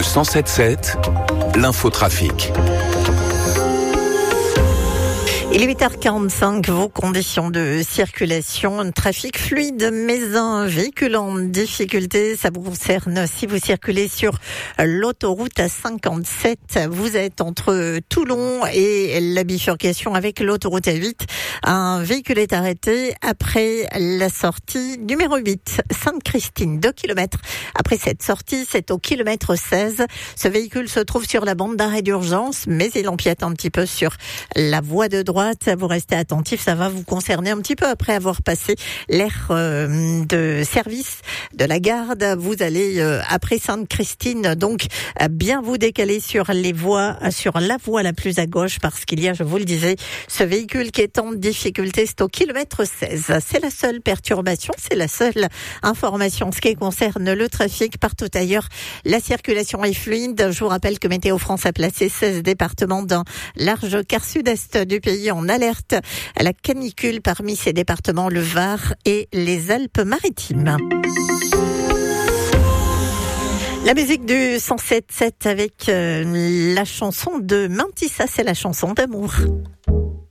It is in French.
Le 107.7, l'infotrafic. Il est 8h45, vos conditions de circulation, un trafic fluide, mais un véhicule en difficulté. Ça vous concerne si vous circulez sur l'autoroute A57. Vous êtes entre Toulon et la bifurcation avec l'autoroute A8. Un véhicule est arrêté après la sortie numéro 8, Sainte-Christine, 2 km. Après cette sortie, c'est au kilomètre 16. Ce véhicule se trouve sur la bande d'arrêt d'urgence, mais il empiète un petit peu sur la voie de droite. Vous restez attentif, ça va vous concerner un petit peu après avoir passé l'aire de service de la garde. Vous allez après Sainte-Christine, donc bien vous décaler sur les voies, sur la voie la plus à gauche, parce qu'il y a, je vous le disais, ce véhicule qui est en difficulté, c'est au kilomètre 16. C'est la seule perturbation, c'est la seule information. En ce qui concerne le trafic, partout ailleurs, la circulation est fluide. Je vous rappelle que Météo France a placé 16 départements d'un large quart sud-est du pays en alerte à la canicule. Parmi ces départements, le Var et les Alpes-Maritimes. La musique du 107.7 avec la chanson de Mantissa, c'est la chanson d'amour.